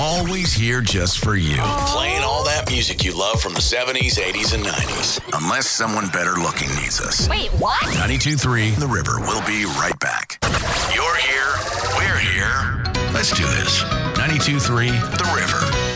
always here just for you. Playing all that music you love from the 70s, 80s, and 90s. Unless someone better looking needs us. Wait, what? 92.3 The River. We'll be right back. You're here. We're here. Let's do this. 92.3 The River.